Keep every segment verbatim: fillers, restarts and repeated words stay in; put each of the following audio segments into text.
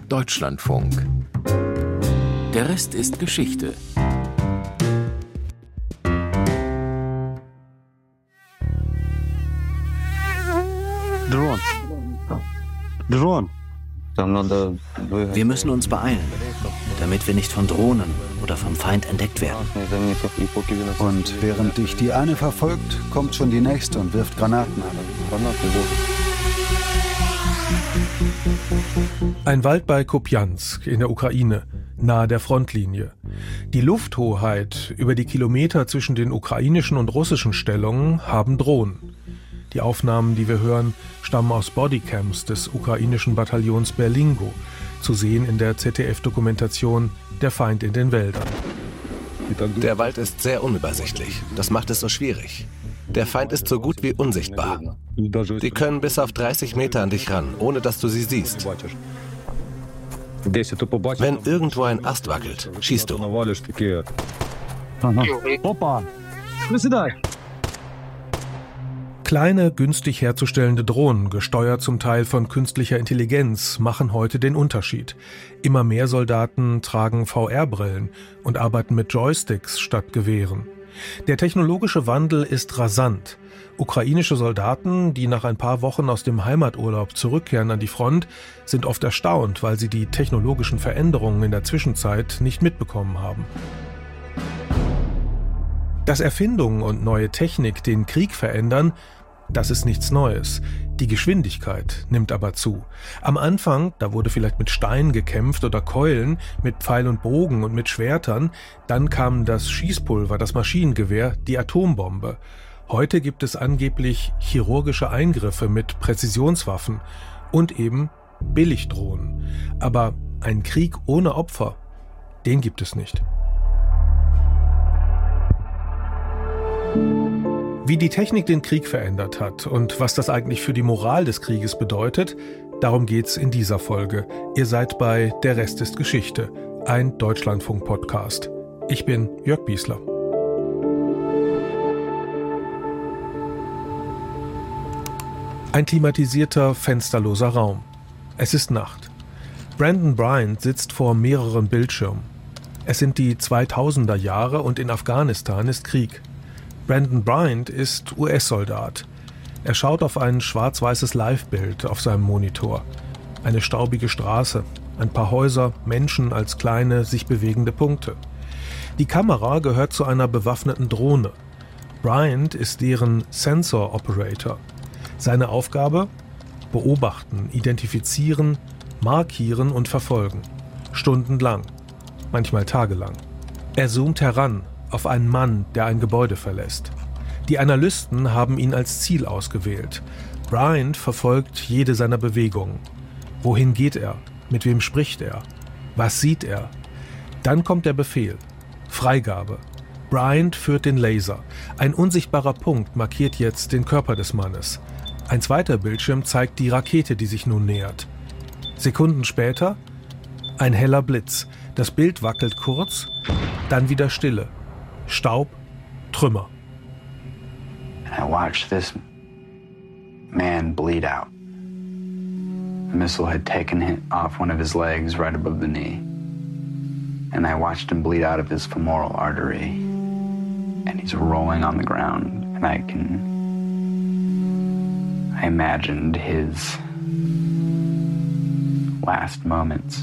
Deutschlandfunk. Der Rest ist Geschichte. Drone. Drone. Wir müssen uns beeilen, damit wir nicht von Drohnen oder vom Feind entdeckt werden. Und während dich die eine verfolgt, kommt schon die nächste und wirft Granaten an. Ein Wald bei Kupiansk in der Ukraine, nahe der Frontlinie. Die Lufthoheit über die Kilometer zwischen den ukrainischen und russischen Stellungen haben Drohnen. Die Aufnahmen, die wir hören, stammen aus Bodycams des ukrainischen Bataillons Berlingo, zu sehen in der Z D F-Dokumentation Der Feind in den Wäldern. Der Wald ist sehr unübersichtlich. Das macht es so schwierig. Der Feind ist so gut wie unsichtbar. Die können bis auf dreißig Meter an dich ran, ohne dass du sie siehst. Wenn irgendwo ein Ast wackelt, schießt du. Opa! Kleine, günstig herzustellende Drohnen, gesteuert zum Teil von künstlicher Intelligenz, machen heute den Unterschied. Immer mehr Soldaten tragen V R-Brillen und arbeiten mit Joysticks statt Gewehren. Der technologische Wandel ist rasant. Ukrainische Soldaten, die nach ein paar Wochen aus dem Heimaturlaub zurückkehren an die Front, sind oft erstaunt, weil sie die technologischen Veränderungen in der Zwischenzeit nicht mitbekommen haben. Dass Erfindungen und neue Technik den Krieg verändern, das ist nichts Neues. Die Geschwindigkeit nimmt aber zu. Am Anfang, da wurde vielleicht mit Steinen gekämpft oder Keulen, mit Pfeil und Bogen und mit Schwertern. Dann kam das Schießpulver, das Maschinengewehr, die Atombombe. Heute gibt es angeblich chirurgische Eingriffe mit Präzisionswaffen und eben Billigdrohnen. Aber ein Krieg ohne Opfer, den gibt es nicht. Wie die Technik den Krieg verändert hat und was das eigentlich für die Moral des Krieges bedeutet, darum geht's in dieser Folge. Ihr seid bei Der Rest ist Geschichte, ein Deutschlandfunk-Podcast. Ich bin Jörg Biesler. Ein klimatisierter, fensterloser Raum. Es ist Nacht. Brandon Bryant sitzt vor mehreren Bildschirmen. Es sind die zweitausender Jahre und in Afghanistan ist Krieg. Brandon Bryant ist U S-Soldat. Er schaut auf ein schwarz-weißes Live-Bild auf seinem Monitor. Eine staubige Straße, ein paar Häuser, Menschen als kleine, sich bewegende Punkte. Die Kamera gehört zu einer bewaffneten Drohne. Bryant ist deren Sensor Operator. Seine Aufgabe? Beobachten, identifizieren, markieren und verfolgen. Stundenlang, manchmal tagelang. Er zoomt heran auf einen Mann, der ein Gebäude verlässt. Die Analysten haben ihn als Ziel ausgewählt. Bryant verfolgt jede seiner Bewegungen. Wohin geht er? Mit wem spricht er? Was sieht er? Dann kommt der Befehl. Freigabe. Bryant führt den Laser. Ein unsichtbarer Punkt markiert jetzt den Körper des Mannes. Ein zweiter Bildschirm zeigt die Rakete, die sich nun nähert. Sekunden später ein heller Blitz. Das Bild wackelt kurz, dann wieder Stille. Staub, Trümmer. And I watched this man bleed out. The missile had taken him off one of his legs right above the knee. And I watched him bleed out of his femoral artery. And he's rolling on the ground. And I can... I imagined his last moments.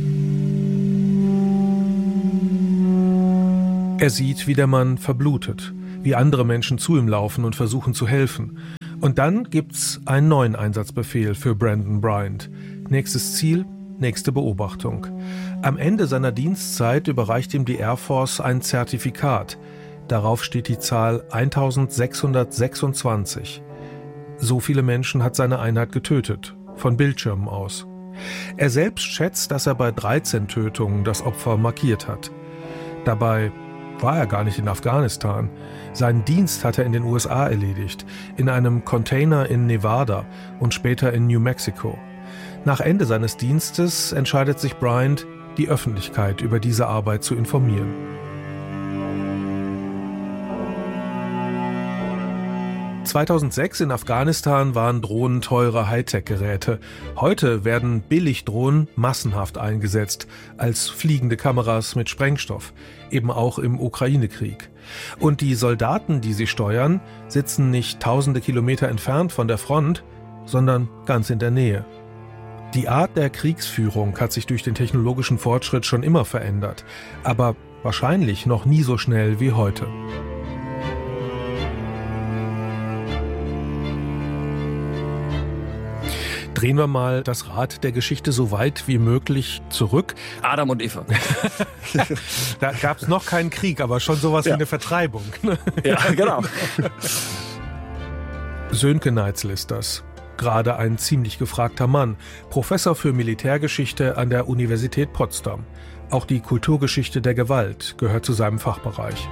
Er sieht, wie der Mann verblutet, wie andere Menschen zu ihm laufen und versuchen zu helfen. Und dann gibt's einen neuen Einsatzbefehl für Brandon Bryant. Nächstes Ziel, nächste Beobachtung. Am Ende seiner Dienstzeit überreicht ihm die Air Force ein Zertifikat. Darauf steht die Zahl eintausendsechshundertsechsundzwanzig. So viele Menschen hat seine Einheit getötet, von Bildschirmen aus. Er selbst schätzt, dass er bei dreizehn Tötungen das Opfer markiert hat. Dabei war er gar nicht in Afghanistan. Seinen Dienst hat er in den U S A erledigt, in einem Container in Nevada und später in New Mexico. Nach Ende seines Dienstes entscheidet sich Bryant, die Öffentlichkeit über diese Arbeit zu informieren. zweitausendsechs in Afghanistan waren Drohnen teure Hightech-Geräte. Heute werden Billigdrohnen massenhaft eingesetzt, als fliegende Kameras mit Sprengstoff, eben auch im Ukraine-Krieg. Und die Soldaten, die sie steuern, sitzen nicht tausende Kilometer entfernt von der Front, sondern ganz in der Nähe. Die Art der Kriegsführung hat sich durch den technologischen Fortschritt schon immer verändert, aber wahrscheinlich noch nie so schnell wie heute. Drehen wir mal das Rad der Geschichte so weit wie möglich zurück. Adam und Eva. Da gab es noch keinen Krieg, aber schon sowas ja. wie eine Vertreibung. Ja, genau. Sönke Neitzel ist das. Gerade ein ziemlich gefragter Mann. Professor für Militärgeschichte an der Universität Potsdam. Auch die Kulturgeschichte der Gewalt gehört zu seinem Fachbereich.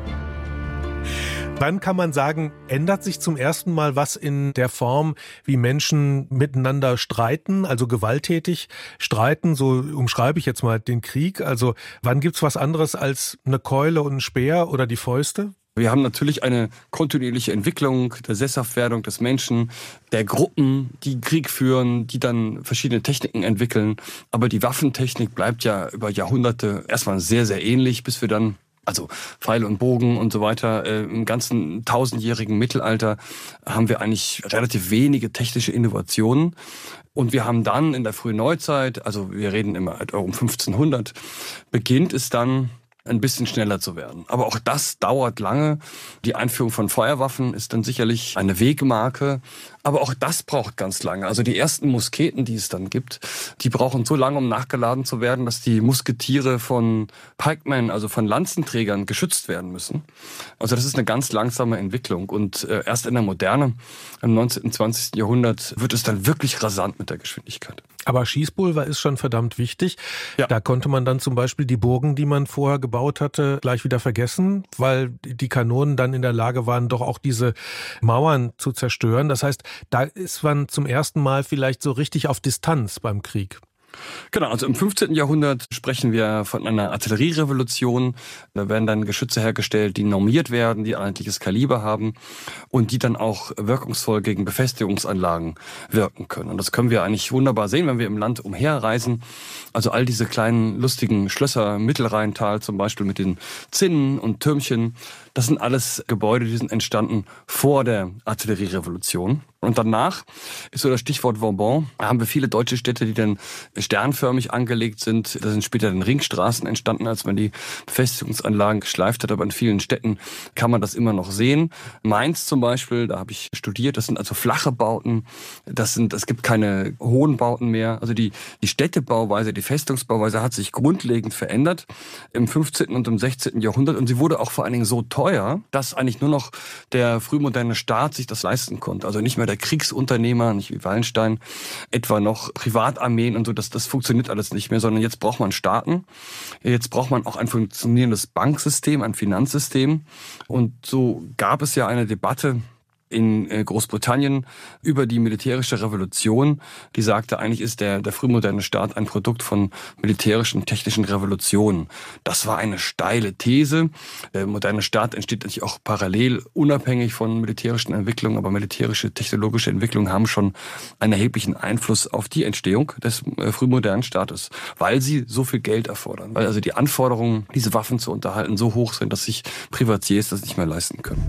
Wann kann man sagen, ändert sich zum ersten Mal was in der Form, wie Menschen miteinander streiten, also gewalttätig streiten? So umschreibe ich jetzt mal den Krieg. Also wann gibt's was anderes als eine Keule und ein Speer oder die Fäuste? Wir haben natürlich eine kontinuierliche Entwicklung der Sesshaftwerdung des Menschen, der Gruppen, die Krieg führen, die dann verschiedene Techniken entwickeln. Aber die Waffentechnik bleibt ja über Jahrhunderte erstmal sehr, sehr ähnlich, bis wir dann also Pfeil und Bogen und so weiter. Äh, Im ganzen tausendjährigen Mittelalter haben wir eigentlich relativ wenige technische Innovationen. Und wir haben dann in der frühen Neuzeit, also wir reden immer um fünfzehnhundert, beginnt es dann ein bisschen schneller zu werden. Aber auch das dauert lange. Die Einführung von Feuerwaffen ist dann sicherlich eine Wegmarke. Aber auch das braucht ganz lange. Also die ersten Musketen, die es dann gibt, die brauchen so lange, um nachgeladen zu werden, dass die Musketiere von Pikemen, also von Lanzenträgern, geschützt werden müssen. Also das ist eine ganz langsame Entwicklung. Und äh, erst in der Moderne, im neunzehnten, zwanzigsten Jahrhundert, wird es dann wirklich rasant mit der Geschwindigkeit. Aber Schießpulver ist schon verdammt wichtig. Ja. Da konnte man dann zum Beispiel die Burgen, die man vorher gebaut hatte, gleich wieder vergessen, weil die Kanonen dann in der Lage waren, doch auch diese Mauern zu zerstören. Das heißt, da ist man zum ersten Mal vielleicht so richtig auf Distanz beim Krieg. Genau, also im fünfzehnten. Jahrhundert sprechen wir von einer Artillerierevolution. Da werden dann Geschütze hergestellt, die normiert werden, die ein einheitliches Kaliber haben und die dann auch wirkungsvoll gegen Befestigungsanlagen wirken können. Und das können wir eigentlich wunderbar sehen, wenn wir im Land umherreisen. Also all diese kleinen lustigen Schlösser, Mittelrheintal zum Beispiel mit den Zinnen und Türmchen, das sind alles Gebäude, die sind entstanden vor der Artillerierevolution. Und danach ist so das Stichwort Vauban. Da haben wir viele deutsche Städte, die dann sternförmig angelegt sind. Da sind später dann Ringstraßen entstanden, als man die Befestigungsanlagen geschleift hat. Aber in vielen Städten kann man das immer noch sehen. Mainz zum Beispiel, da habe ich studiert. Das sind also flache Bauten. Das sind, es gibt keine hohen Bauten mehr. Also die, die Städtebauweise, die Festungsbauweise hat sich grundlegend verändert im fünfzehnten und im sechzehnten. Jahrhundert. Und sie wurde auch vor allen Dingen so teuer, dass eigentlich nur noch der frühmoderne Staat sich das leisten konnte. Also nicht mehr der Kriegsunternehmer, nicht wie Wallenstein, etwa noch Privatarmeen und so, das, das funktioniert alles nicht mehr, sondern jetzt braucht man Staaten, jetzt braucht man auch ein funktionierendes Banksystem, ein Finanzsystem. Und so gab es ja eine Debatte in Großbritannien über die militärische Revolution, die sagte, eigentlich ist der, der frühmoderne Staat ein Produkt von militärischen, technischen Revolutionen. Das war eine steile These. Der moderne Staat entsteht natürlich auch parallel, unabhängig von militärischen Entwicklungen, aber militärische, technologische Entwicklungen haben schon einen erheblichen Einfluss auf die Entstehung des frühmodernen Staates, weil sie so viel Geld erfordern. Weil also die Anforderungen, diese Waffen zu unterhalten, so hoch sind, dass sich Privatiers das nicht mehr leisten können.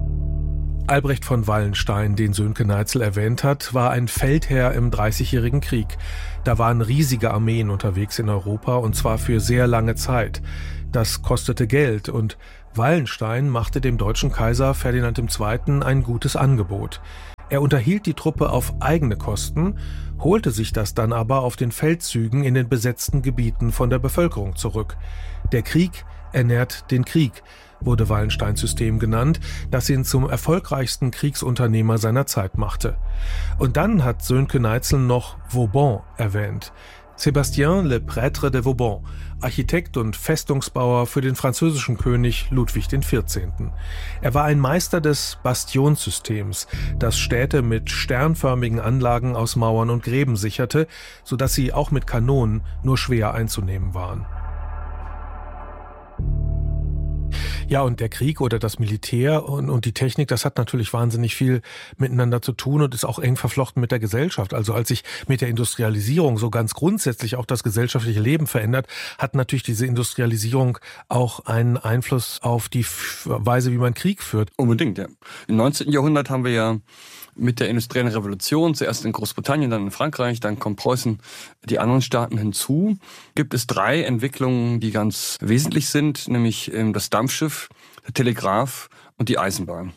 Albrecht von Wallenstein, den Sönke Neitzel erwähnt hat, war ein Feldherr im Dreißigjährigen Krieg. Da waren riesige Armeen unterwegs in Europa und zwar für sehr lange Zeit. Das kostete Geld und Wallenstein machte dem deutschen Kaiser Ferdinand der Zweite. Ein gutes Angebot. Er unterhielt die Truppe auf eigene Kosten, holte sich das dann aber auf den Feldzügen in den besetzten Gebieten von der Bevölkerung zurück. Der Krieg ernährt den Krieg, wurde Wallensteins System genannt, das ihn zum erfolgreichsten Kriegsunternehmer seiner Zeit machte. Und dann hat Sönke Neitzel noch Vauban erwähnt. Sébastien Le Prêtre de Vauban, Architekt und Festungsbauer für den französischen König Ludwig der Vierzehnte. Er war ein Meister des Bastionssystems, das Städte mit sternförmigen Anlagen aus Mauern und Gräben sicherte, sodass sie auch mit Kanonen nur schwer einzunehmen waren. Ja, und der Krieg oder das Militär und, und die Technik, das hat natürlich wahnsinnig viel miteinander zu tun und ist auch eng verflochten mit der Gesellschaft. Also als sich mit der Industrialisierung so ganz grundsätzlich auch das gesellschaftliche Leben verändert, hat natürlich diese Industrialisierung auch einen Einfluss auf die Weise, wie man Krieg führt. Unbedingt, ja. Im neunzehnten Jahrhundert haben wir ja mit der industriellen Revolution, zuerst in Großbritannien, dann in Frankreich, dann kommt Preußen, die anderen Staaten hinzu, gibt es drei Entwicklungen, die ganz wesentlich sind, nämlich das Dampfschiff, der Telegraph und die Eisenbahn.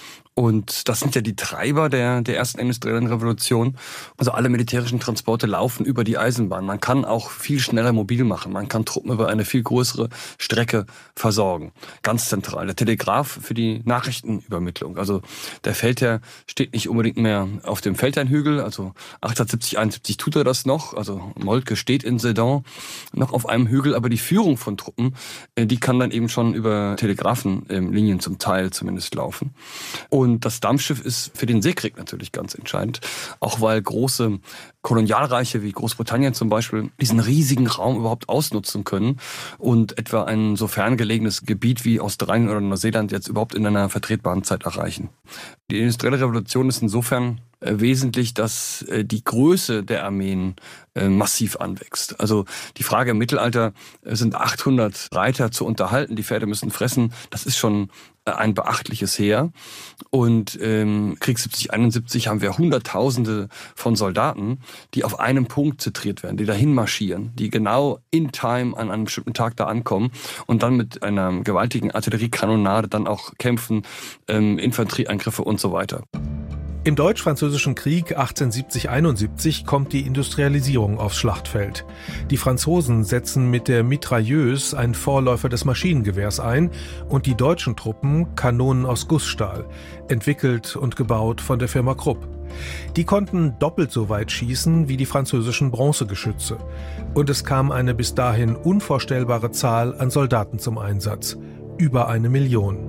Und das sind ja die Treiber der, der ersten industriellen Revolution. Also alle militärischen Transporte laufen über die Eisenbahn. Man kann auch viel schneller mobil machen. Man kann Truppen über eine viel größere Strecke versorgen. Ganz zentral. Der Telegraph für die Nachrichtenübermittlung. Also der Feldherr steht nicht unbedingt mehr auf dem Feldherrnhügel. Also achtzehnhundertsiebzig, einundsiebzig tut er das noch. Also Moltke steht in Sedan noch auf einem Hügel. Aber die Führung von Truppen, die kann dann eben schon über Telegrafenlinien zum Teil zumindest laufen. Und Und das Dampfschiff ist für den Seekrieg natürlich ganz entscheidend, auch weil große Kolonialreiche wie Großbritannien zum Beispiel diesen riesigen Raum überhaupt ausnutzen können und etwa ein so ferngelegenes Gebiet wie Australien oder Neuseeland jetzt überhaupt in einer vertretbaren Zeit erreichen. Die industrielle Revolution ist insofern wesentlich, dass die Größe der Armeen massiv anwächst. Also die Frage im Mittelalter, sind achthundert Reiter zu unterhalten, die Pferde müssen fressen, das ist schon ein beachtliches Heer. Und ähm, Krieg siebzig, einundsiebzig haben wir Hunderttausende von Soldaten, die auf einem Punkt zentriert werden, die dahin marschieren, die genau in time an einem bestimmten Tag da ankommen und dann mit einer gewaltigen Artilleriekanonade dann auch kämpfen, ähm, Infanterieangriffe und so weiter. Im Deutsch-Französischen Krieg achtzehnhundertsiebzig einundsiebzig kommt die Industrialisierung aufs Schlachtfeld. Die Franzosen setzen mit der Mitrailleuse, einen Vorläufer des Maschinengewehrs, ein und die deutschen Truppen Kanonen aus Gussstahl, entwickelt und gebaut von der Firma Krupp. Die konnten doppelt so weit schießen wie die französischen Bronzegeschütze. Und es kam eine bis dahin unvorstellbare Zahl an Soldaten zum Einsatz. Über eine Million.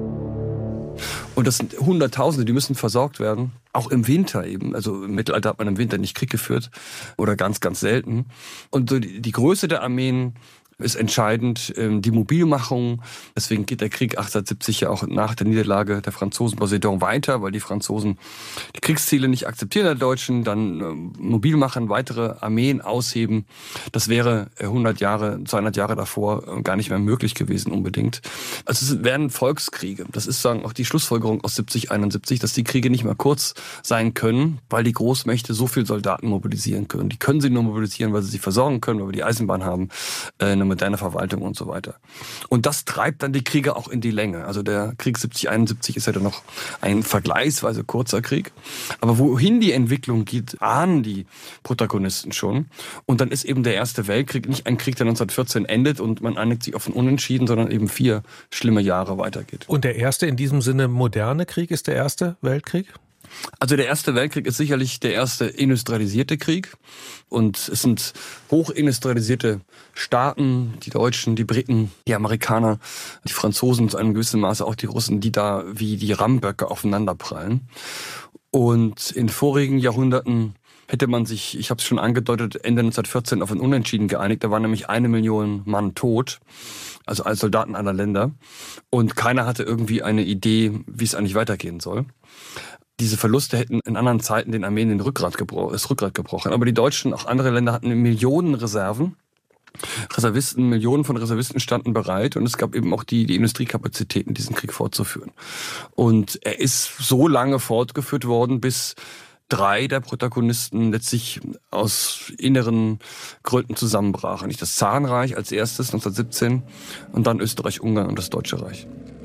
Und das sind Hunderttausende, die müssen versorgt werden. Auch im Winter eben. Also im Mittelalter hat man im Winter nicht Krieg geführt. Oder ganz, ganz selten. Und so die, die Größe der Armeen ist entscheidend, die Mobilmachung. Deswegen geht der Krieg achtzehnhundertsiebzig ja auch nach der Niederlage der Franzosen bei Sedan weiter, weil die Franzosen die Kriegsziele nicht akzeptieren der Deutschen, dann mobil machen, weitere Armeen ausheben. Das wäre hundert Jahre, zweihundert Jahre davor gar nicht mehr möglich gewesen unbedingt. Also es werden Volkskriege. Das ist sagen auch die Schlussfolgerung aus siebzig, einundsiebzig, dass die Kriege nicht mehr kurz sein können, weil die Großmächte so viel Soldaten mobilisieren können. Die können sie nur mobilisieren, weil sie sie versorgen können, weil wir die Eisenbahn haben, eine moderne Verwaltung und so weiter. Und das treibt dann die Kriege auch in die Länge. Also der Krieg siebzig, einundsiebzig ist ja dann noch ein vergleichsweise kurzer Krieg. Aber wohin die Entwicklung geht, ahnen die Protagonisten schon. Und dann ist eben der Erste Weltkrieg nicht ein Krieg, der neunzehnhundertvierzehn endet und man einigt sich auf ein Unentschieden, sondern eben vier schlimme Jahre weitergeht. Und der erste in diesem Sinne moderne Krieg ist der Erste Weltkrieg? Also der Erste Weltkrieg ist sicherlich der erste industrialisierte Krieg und es sind hochindustrialisierte Staaten, die Deutschen, die Briten, die Amerikaner, die Franzosen, zu einem gewissen Maße auch die Russen, die da wie die Rammböcke aufeinanderprallen. Und in vorigen Jahrhunderten hätte man sich, ich habe es schon angedeutet, Ende neunzehnhundertvierzehn auf ein Unentschieden geeinigt. Da waren nämlich eine Million Mann tot, also als Soldaten aller Länder. Und keiner hatte irgendwie eine Idee, wie es eigentlich weitergehen soll. Diese Verluste hätten in anderen Zeiten den Armeen den Rückgrat gebro- das Rückgrat gebrochen. Aber die Deutschen, auch andere Länder hatten Millionen Reserven. Reservisten, Millionen von Reservisten standen bereit und es gab eben auch die, die Industriekapazitäten, diesen Krieg fortzuführen. Und er ist so lange fortgeführt worden, bis drei der Protagonisten letztlich aus inneren Gründen zusammenbrachen. Nicht das Zarenreich als erstes neunzehnhundertsiebzehn und dann Österreich-Ungarn und das Deutsche Reich.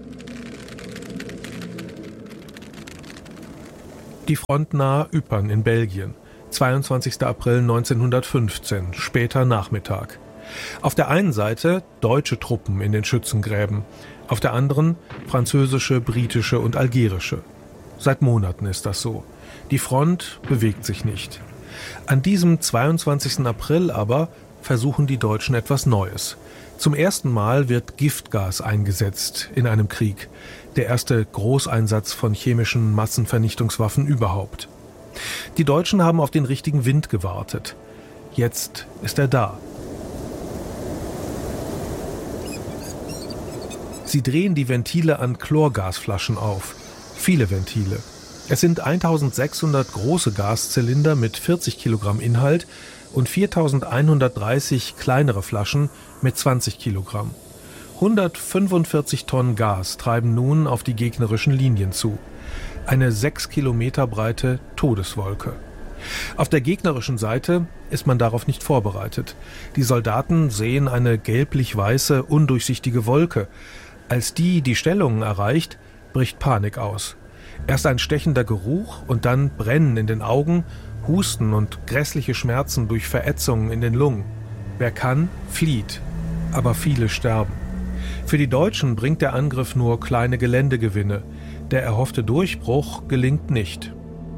Die Front nahe Ypern in Belgien, zweiundzwanzigster April neunzehnhundertfünfzehn, später Nachmittag. Auf der einen Seite deutsche Truppen in den Schützengräben, auf der anderen französische, britische und algerische. Seit Monaten ist das so. Die Front bewegt sich nicht. An diesem zweiundzwanzigsten April aber versuchen die Deutschen etwas Neues. Zum ersten Mal wird Giftgas eingesetzt in einem Krieg. Der erste Großeinsatz von chemischen Massenvernichtungswaffen überhaupt. Die Deutschen haben auf den richtigen Wind gewartet. Jetzt ist er da. Sie drehen die Ventile an Chlorgasflaschen auf. Viele Ventile. Es sind eintausendsechshundert große Gaszylinder mit vierzig Kilogramm Inhalt und viertausendeinhundertdreißig kleinere Flaschen mit zwanzig Kilogramm. hundertfünfundvierzig Tonnen Gas treiben nun auf die gegnerischen Linien zu. Eine sechs Kilometer breite Todeswolke. Auf der gegnerischen Seite ist man darauf nicht vorbereitet. Die Soldaten sehen eine gelblich-weiße, undurchsichtige Wolke. Als die die Stellungen erreicht, bricht Panik aus. Erst ein stechender Geruch und dann Brennen in den Augen, Husten und grässliche Schmerzen durch Verätzungen in den Lungen. Wer kann, flieht, aber viele sterben. Für die Deutschen bringt der Angriff nur kleine Geländegewinne. Der erhoffte Durchbruch gelingt nicht.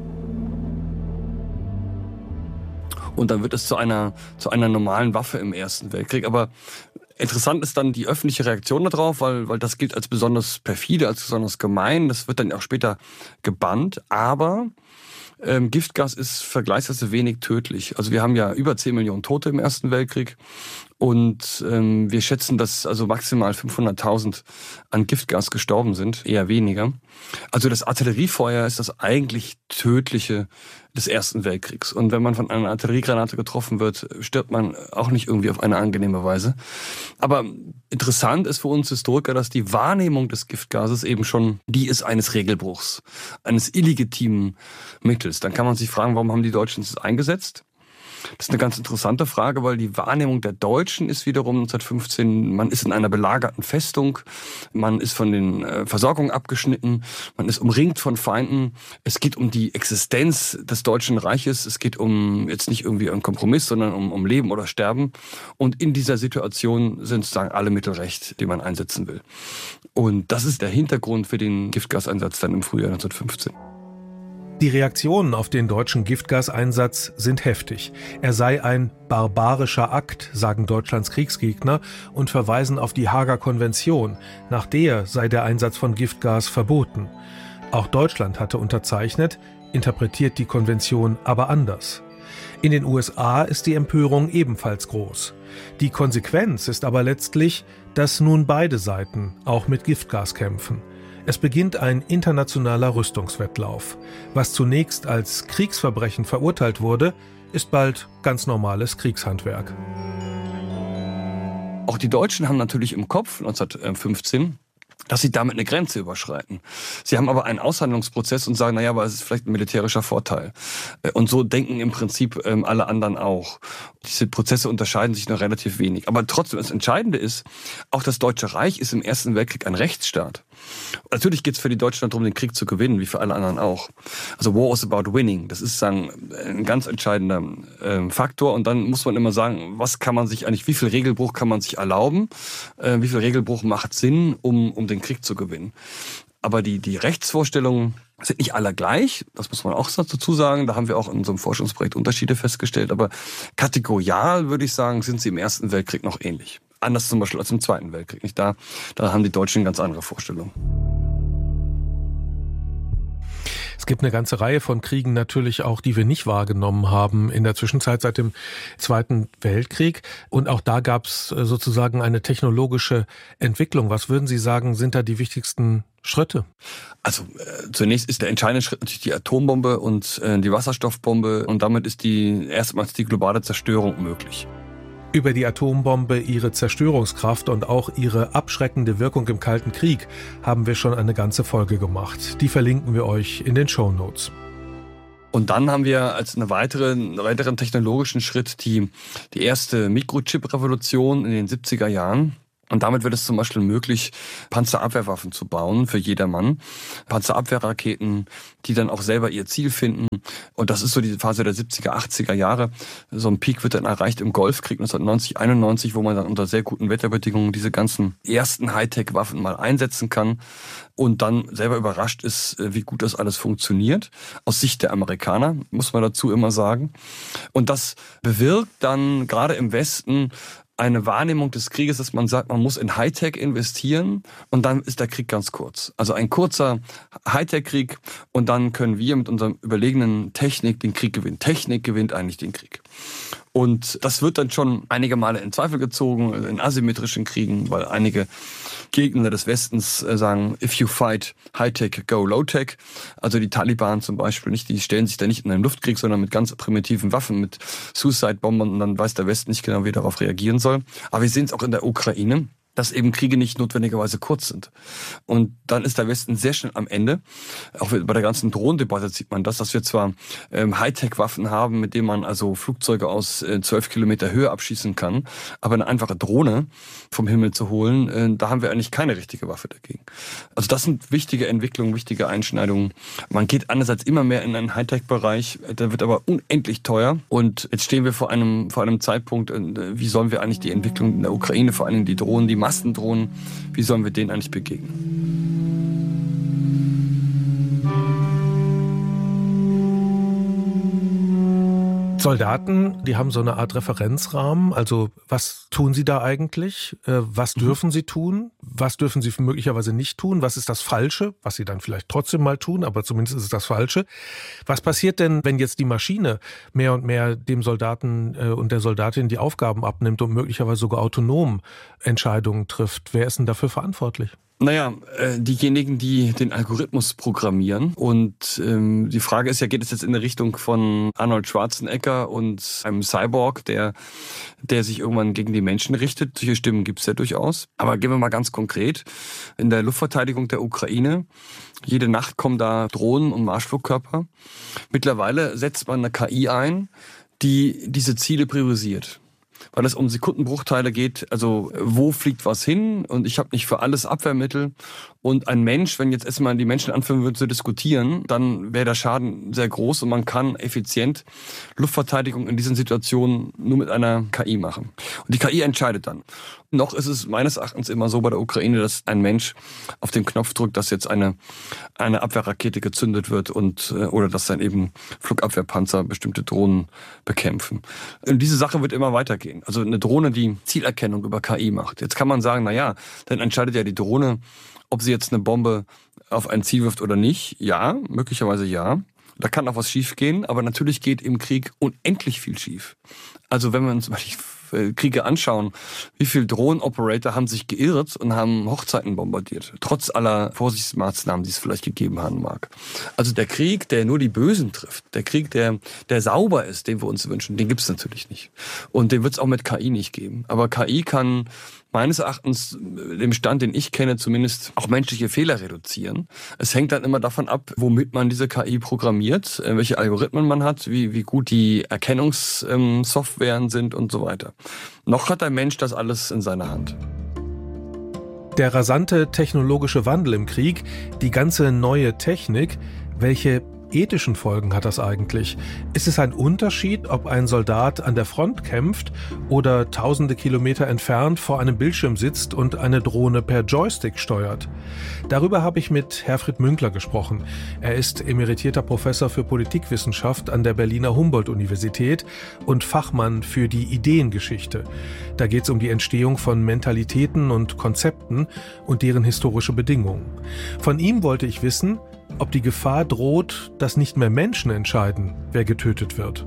Und dann wird es zu einer, zu einer normalen Waffe im Ersten Weltkrieg. Aber interessant ist dann die öffentliche Reaktion darauf, weil, weil das gilt als besonders perfide, als besonders gemein. Das wird dann auch später gebannt. Aber ähm, Giftgas ist vergleichsweise wenig tödlich. Also wir haben ja über zehn Millionen Tote im Ersten Weltkrieg. Und ähm, wir schätzen, dass also maximal fünfhunderttausend an Giftgas gestorben sind, eher weniger. Also das Artilleriefeuer ist das eigentlich Tödliche des Ersten Weltkriegs. Und wenn man von einer Artilleriegranate getroffen wird, stirbt man auch nicht irgendwie auf eine angenehme Weise. Aber interessant ist für uns Historiker, dass die Wahrnehmung des Giftgases eben schon die ist eines Regelbruchs, eines illegitimen Mittels. Dann kann man sich fragen, warum haben die Deutschen es eingesetzt? Das ist eine ganz interessante Frage, weil die Wahrnehmung der Deutschen ist wiederum neunzehnhundertfünfzehn, man ist in einer belagerten Festung, man ist von den äh, Versorgungen abgeschnitten, man ist umringt von Feinden. Es geht um die Existenz des Deutschen Reiches, es geht um jetzt nicht irgendwie einen Kompromiss, sondern um, um Leben oder Sterben. Und in dieser Situation sind sozusagen alle Mittel recht, die man einsetzen will. Und das ist der Hintergrund für den Giftgaseinsatz dann im Frühjahr neunzehnhundertfünfzehn. Die Reaktionen auf den deutschen Giftgaseinsatz sind heftig. Er sei ein barbarischer Akt, sagen Deutschlands Kriegsgegner und verweisen auf die Haager Konvention. Nach der sei der Einsatz von Giftgas verboten. Auch Deutschland hatte unterzeichnet, interpretiert die Konvention aber anders. In den U S A ist die Empörung ebenfalls groß. Die Konsequenz ist aber letztlich, dass nun beide Seiten auch mit Giftgas kämpfen. Es beginnt ein internationaler Rüstungswettlauf. Was zunächst als Kriegsverbrechen verurteilt wurde, ist bald ganz normales Kriegshandwerk. Auch die Deutschen haben natürlich im Kopf neunzehnhundertfünfzehn, dass sie damit eine Grenze überschreiten. Sie haben aber einen Aushandlungsprozess und sagen, naja, aber es ist vielleicht ein militärischer Vorteil. Und so denken im Prinzip alle anderen auch. Diese Prozesse unterscheiden sich noch relativ wenig. Aber trotzdem, das Entscheidende ist, auch das Deutsche Reich ist im Ersten Weltkrieg ein Rechtsstaat. Natürlich geht es für die Deutschen darum, den Krieg zu gewinnen, wie für alle anderen auch. Also War is about winning. Das ist sagen, ein ganz entscheidender äh, Faktor. Und dann muss man immer sagen, was kann man sich eigentlich, wie viel Regelbruch kann man sich erlauben? Äh, wie viel Regelbruch macht Sinn, um, um den Krieg zu gewinnen? Aber die, die Rechtsvorstellungen sind nicht alle gleich. Das muss man auch dazu sagen. Da haben wir auch in unserem Forschungsprojekt Unterschiede festgestellt. Aber kategorial, würde ich sagen, sind sie im Ersten Weltkrieg noch ähnlich. Anders zum Beispiel als im Zweiten Weltkrieg. Nicht? Da, da haben die Deutschen ganz andere Vorstellungen. Es gibt eine ganze Reihe von Kriegen natürlich auch, die wir nicht wahrgenommen haben in der Zwischenzeit seit dem Zweiten Weltkrieg. Und auch da gab es sozusagen eine technologische Entwicklung. Was würden Sie sagen, sind da die wichtigsten Schritte? Also äh, zunächst ist der entscheidende Schritt natürlich die Atombombe und äh, die Wasserstoffbombe. Und damit ist die erstmals die globale Zerstörung möglich. Über die Atombombe, ihre Zerstörungskraft und auch ihre abschreckende Wirkung im Kalten Krieg haben wir schon eine ganze Folge gemacht. Die verlinken wir euch in den Shownotes. Und dann haben wir als eine weitere, einen weiteren technologischen Schritt die, die erste Mikrochip-Revolution in den siebziger Jahren. Und damit wird es zum Beispiel möglich, Panzerabwehrwaffen zu bauen für jedermann. Panzerabwehrraketen, die dann auch selber ihr Ziel finden. Und das ist so die Phase der siebziger, achtziger Jahre. So ein Peak wird dann erreicht im Golfkrieg neunzehnhundertneunzig, einundneunzig, wo man dann unter sehr guten Wetterbedingungen diese ganzen ersten Hightech-Waffen mal einsetzen kann. Und dann selber überrascht ist, wie gut das alles funktioniert. Aus Sicht der Amerikaner, muss man dazu immer sagen. Und das bewirkt dann gerade im Westen eine Wahrnehmung des Krieges, dass man sagt, man muss in Hightech investieren und dann ist der Krieg ganz kurz. Also ein kurzer Hightech-Krieg und dann können wir mit unserer überlegenen Technik den Krieg gewinnen. Technik gewinnt eigentlich den Krieg. Und das wird dann schon einige Male in Zweifel gezogen, in asymmetrischen Kriegen, weil einige Gegner des Westens sagen, if you fight Hightech, go Low-Tech. Also die Taliban zum Beispiel, nicht, die stellen sich da nicht in einen Luftkrieg, sondern mit ganz primitiven Waffen, mit Suicide-Bombern, und dann weiß der Westen nicht genau, wie er darauf reagieren soll. Aber wir sehen es auch in der Ukraine, dass eben Kriege nicht notwendigerweise kurz sind. Und dann ist der Westen sehr schnell am Ende. Auch bei der ganzen Drohnendebatte sieht man das, dass wir zwar ähm, Hightech-Waffen haben, mit denen man also Flugzeuge aus äh, zwölf Kilometer Höhe abschießen kann, aber eine einfache Drohne vom Himmel zu holen, äh, da haben wir eigentlich keine richtige Waffe dagegen. Also das sind wichtige Entwicklungen, wichtige Einschneidungen. Man geht einerseits immer mehr in einen Hightech-Bereich, der wird aber unendlich teuer. Und jetzt stehen wir vor einem, vor einem Zeitpunkt, äh, wie sollen wir eigentlich die Entwicklung in der Ukraine, vor allem die Drohnen, die Massendrohnen, wie sollen wir denen eigentlich begegnen? Soldaten, die haben so eine Art Referenzrahmen. Also was tun sie da eigentlich? Was dürfen sie tun? Was dürfen sie möglicherweise nicht tun? Was ist das Falsche? Was sie dann vielleicht trotzdem mal tun, aber zumindest ist es das Falsche. Was passiert denn, wenn jetzt die Maschine mehr und mehr dem Soldaten und der Soldatin die Aufgaben abnimmt und möglicherweise sogar autonom Entscheidungen trifft? Wer ist denn dafür verantwortlich? Naja, äh, diejenigen, die den Algorithmus programmieren. Und ähm, die Frage ist ja, geht es jetzt in der Richtung von Arnold Schwarzenegger und einem Cyborg, der der sich irgendwann gegen die Menschen richtet? Solche Stimmen gibt es ja durchaus. Aber gehen wir mal ganz konkret. In der Luftverteidigung der Ukraine, jede Nacht kommen da Drohnen und Marschflugkörper. Mittlerweile setzt man eine K I ein, die diese Ziele priorisiert. Weil es um Sekundenbruchteile geht, also wo fliegt was hin, und ich habe nicht für alles Abwehrmittel. Und ein Mensch, wenn jetzt erstmal die Menschen anfangen würden zu diskutieren, dann wäre der Schaden sehr groß und man kann effizient Luftverteidigung in diesen Situationen nur mit einer K I machen. Und die K I entscheidet dann. Noch ist es meines Erachtens immer so bei der Ukraine, dass ein Mensch auf den Knopf drückt, dass jetzt eine eine Abwehrrakete gezündet wird und oder dass dann eben Flugabwehrpanzer bestimmte Drohnen bekämpfen. Und diese Sache wird immer weitergehen. Also eine Drohne, die Zielerkennung über K I macht. Jetzt kann man sagen, na ja, dann entscheidet ja die Drohne, ob sie jetzt eine Bombe auf ein Ziel wirft oder nicht. Ja, möglicherweise ja. Da kann auch was schief gehen, aber natürlich geht im Krieg unendlich viel schief. Also wenn wir uns mal die Kriege anschauen, wie viele Drohnenoperator haben sich geirrt und haben Hochzeiten bombardiert, trotz aller Vorsichtsmaßnahmen, die es vielleicht gegeben haben mag. Also der Krieg, der nur die Bösen trifft, der Krieg, der der sauber ist, den wir uns wünschen, den gibt es natürlich nicht. Und den wird es auch mit K I nicht geben. Aber K I kann meines Erachtens, dem Stand, den ich kenne, zumindest auch menschliche Fehler reduzieren. Es hängt dann immer davon ab, womit man diese K I programmiert, welche Algorithmen man hat, wie, wie gut die Erkennungssoftwaren sind und so weiter. Noch hat der Mensch das alles in seiner Hand. Der rasante technologische Wandel im Krieg, die ganze neue Technik, welche ethischen Folgen hat das eigentlich? Ist es ein Unterschied, ob ein Soldat an der Front kämpft oder tausende Kilometer entfernt vor einem Bildschirm sitzt und eine Drohne per Joystick steuert? Darüber habe ich mit Herfried Münkler gesprochen. Er ist emeritierter Professor für Politikwissenschaft an der Berliner Humboldt-Universität und Fachmann für die Ideengeschichte. Da geht es um die Entstehung von Mentalitäten und Konzepten und deren historische Bedingungen. Von ihm wollte ich wissen, ob die Gefahr droht, dass nicht mehr Menschen entscheiden, wer getötet wird.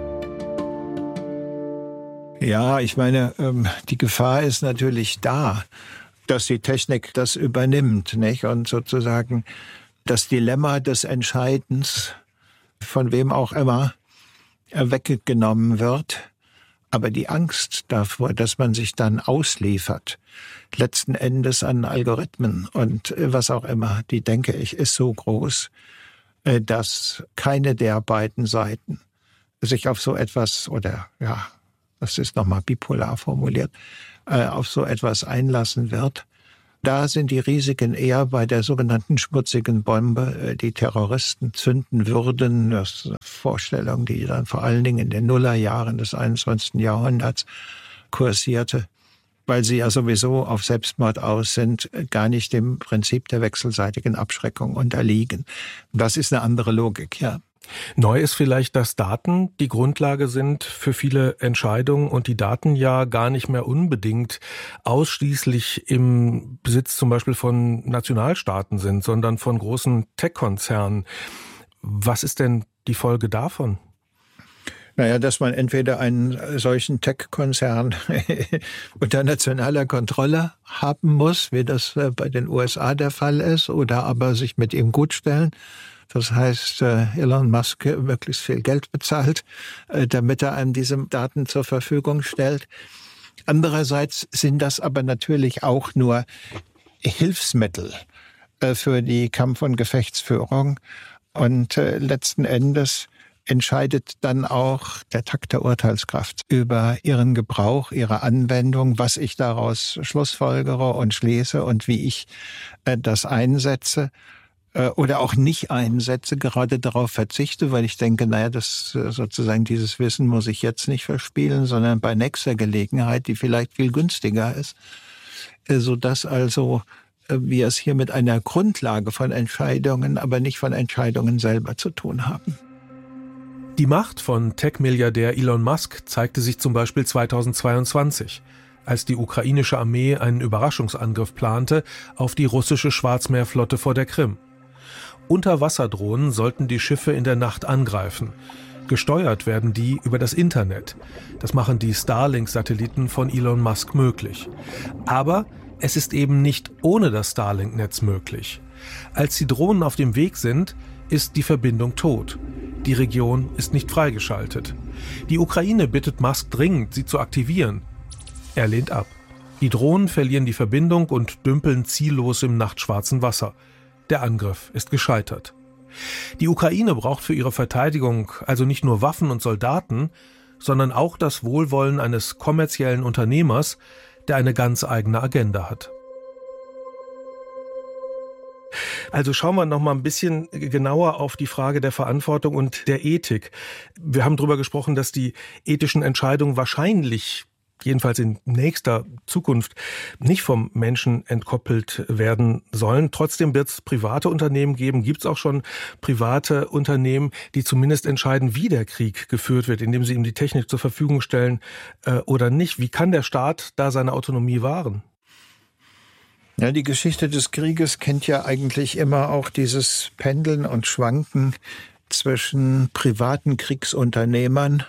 Ja, ich meine, die Gefahr ist natürlich da, dass die Technik das übernimmt, nicht? Und sozusagen das Dilemma des Entscheidens, von wem auch immer, weggenommen wird. Aber die Angst davor, dass man sich dann ausliefert, letzten Endes an Algorithmen und was auch immer, die, denke ich, ist so groß, dass keine der beiden Seiten sich auf so etwas, oder ja, das ist nochmal bipolar formuliert, auf so etwas einlassen wird. Da sind die Risiken eher bei der sogenannten schmutzigen Bombe, die Terroristen zünden würden. Das ist eine Vorstellung, die dann vor allen Dingen in den Nullerjahren des einundzwanzigsten Jahrhunderts kursierte, weil sie ja sowieso auf Selbstmord aus sind, gar nicht dem Prinzip der wechselseitigen Abschreckung unterliegen. Das ist eine andere Logik, ja. Neu ist vielleicht, dass Daten die Grundlage sind für viele Entscheidungen und die Daten ja gar nicht mehr unbedingt ausschließlich im Besitz zum Beispiel von Nationalstaaten sind, sondern von großen Tech-Konzernen. Was ist denn die Folge davon? Naja, dass man entweder einen solchen Tech-Konzern unter nationaler Kontrolle haben muss, wie das bei den U S A der Fall ist, oder aber sich mit ihm gutstellen. Das heißt, Elon Musk möglichst viel Geld bezahlt, damit er einem diese Daten zur Verfügung stellt. Andererseits sind das aber natürlich auch nur Hilfsmittel für die Kampf- und Gefechtsführung. Und letzten Endes entscheidet dann auch der Takt der Urteilskraft über ihren Gebrauch, ihre Anwendung, was ich daraus schlussfolgere und schließe und wie ich äh, das einsetze äh, oder auch nicht einsetze, gerade darauf verzichte, weil ich denke, naja, das äh, sozusagen dieses Wissen muss ich jetzt nicht verspielen, sondern bei nächster Gelegenheit, die vielleicht viel günstiger ist, äh, sodass also äh, wir es hier mit einer Grundlage von Entscheidungen, aber nicht von Entscheidungen selber zu tun haben. Die Macht von Tech-Milliardär Elon Musk zeigte sich zum Beispiel zweitausendzweiundzwanzig, als die ukrainische Armee einen Überraschungsangriff plante auf die russische Schwarzmeerflotte vor der Krim. Unterwasserdrohnen sollten die Schiffe in der Nacht angreifen. Gesteuert werden die über das Internet. Das machen die Starlink-Satelliten von Elon Musk möglich. Aber es ist eben nicht ohne das Starlink-Netz möglich. Als die Drohnen auf dem Weg sind, ist die Verbindung tot. Die Region ist nicht freigeschaltet. Die Ukraine bittet Musk dringend, sie zu aktivieren. Er lehnt ab. Die Drohnen verlieren die Verbindung und dümpeln ziellos im nachtschwarzen Wasser. Der Angriff ist gescheitert. Die Ukraine braucht für ihre Verteidigung also nicht nur Waffen und Soldaten, sondern auch das Wohlwollen eines kommerziellen Unternehmers, der eine ganz eigene Agenda hat. Also schauen wir noch mal ein bisschen genauer auf die Frage der Verantwortung und der Ethik. Wir haben darüber gesprochen, dass die ethischen Entscheidungen wahrscheinlich, jedenfalls in nächster Zukunft, nicht vom Menschen entkoppelt werden sollen. Trotzdem wird es private Unternehmen geben, gibt es auch schon private Unternehmen, die zumindest entscheiden, wie der Krieg geführt wird, indem sie ihm die Technik zur Verfügung stellen äh, oder nicht. Wie kann der Staat da seine Autonomie wahren? Ja, die Geschichte des Krieges kennt ja eigentlich immer auch dieses Pendeln und Schwanken zwischen privaten Kriegsunternehmern.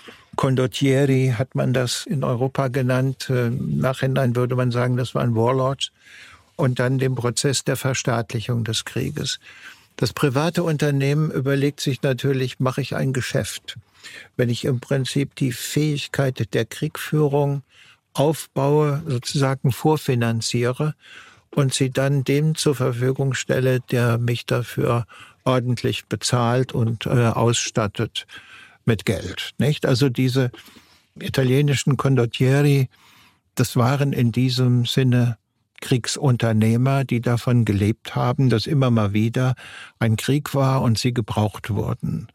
Condottieri hat man das in Europa genannt. Im Nachhinein würde man sagen, das waren Warlords. Und dann dem Prozess der Verstaatlichung des Krieges. Das private Unternehmen überlegt sich natürlich, mache ich ein Geschäft? Wenn ich im Prinzip die Fähigkeit der Kriegführung aufbaue, sozusagen vorfinanziere und sie dann dem zur Verfügung stelle, der mich dafür ordentlich bezahlt und äh, ausstattet mit Geld. Nicht? Also diese italienischen Condottieri, das waren in diesem Sinne Kriegsunternehmer, die davon gelebt haben, dass immer mal wieder ein Krieg war und sie gebraucht wurden.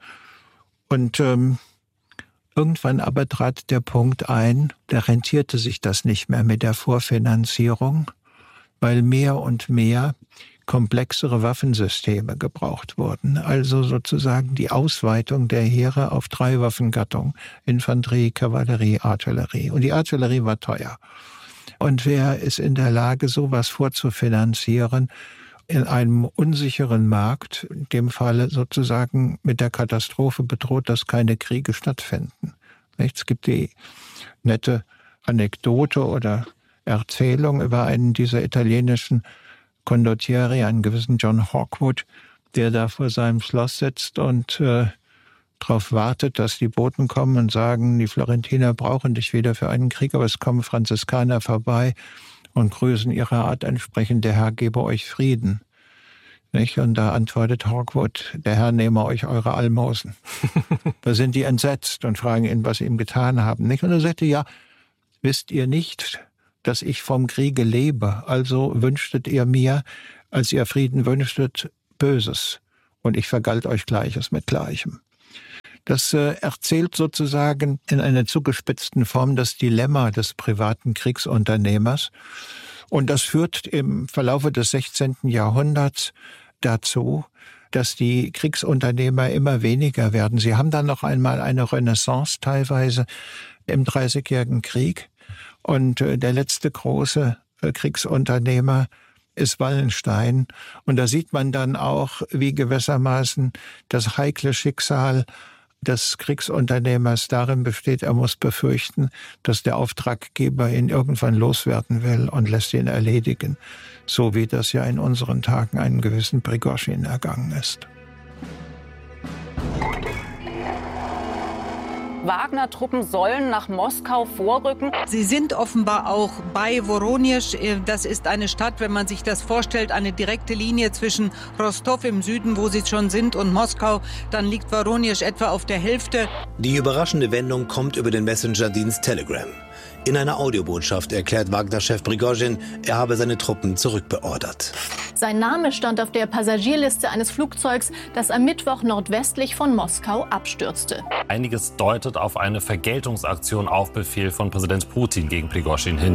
Und ähm, Irgendwann aber trat der Punkt ein, da rentierte sich das nicht mehr mit der Vorfinanzierung, weil mehr und mehr komplexere Waffensysteme gebraucht wurden. Also sozusagen die Ausweitung der Heere auf drei Waffengattungen: Infanterie, Kavallerie, Artillerie. Und die Artillerie war teuer. Und wer ist in der Lage, sowas vorzufinanzieren in einem unsicheren Markt, in dem Falle sozusagen mit der Katastrophe bedroht, dass keine Kriege stattfinden? Es gibt die nette Anekdote oder Erzählung über einen dieser italienischen Condottieri, einen gewissen John Hawkwood, der da vor seinem Schloss sitzt und äh, darauf wartet, dass die Boten kommen und sagen, die Florentiner brauchen dich wieder für einen Krieg, aber es kommen Franziskaner vorbei und grüßen ihrer Art entsprechend, der Herr gebe euch Frieden. Nicht? Und da antwortet Hawkwood, der Herr nehme euch eure Almosen. Da sind die entsetzt und fragen ihn, was sie ihm getan haben. Nicht? Und er sagte, ja, wisst ihr nicht, dass ich vom Kriege lebe? Also wünschtet ihr mir, als ihr Frieden wünschtet, Böses. Und ich vergalt euch Gleiches mit Gleichem. Das äh, erzählt sozusagen in einer zugespitzten Form das Dilemma des privaten Kriegsunternehmers. Und das führt im Verlaufe des sechzehnten Jahrhunderts dazu, dass die Kriegsunternehmer immer weniger werden. Sie haben dann noch einmal eine Renaissance teilweise im Dreißigjährigen Krieg. Und äh, der letzte große äh, Kriegsunternehmer ist Wallenstein. Und da sieht man dann auch, wie gewissermaßen das heikle Schicksal des Kriegsunternehmers darin besteht, er muss befürchten, dass der Auftraggeber ihn irgendwann loswerden will und lässt ihn erledigen, so wie das ja in unseren Tagen einem gewissen Prigoschin ergangen ist. Wagner-Truppen sollen nach Moskau vorrücken. Sie sind offenbar auch bei Voronezh. Das ist eine Stadt, wenn man sich das vorstellt, eine direkte Linie zwischen Rostow im Süden, wo sie schon sind, und Moskau. Dann liegt Voronezh etwa auf der Hälfte. Die überraschende Wendung kommt über den Messenger-Dienst Telegram. In einer Audiobotschaft erklärt Wagner-Chef Prigoschin, er habe seine Truppen zurückbeordert. Sein Name stand auf der Passagierliste eines Flugzeugs, das am Mittwoch nordwestlich von Moskau abstürzte. Einiges deutet auf eine Vergeltungsaktion auf Befehl von Präsident Putin gegen Prigoschin hin.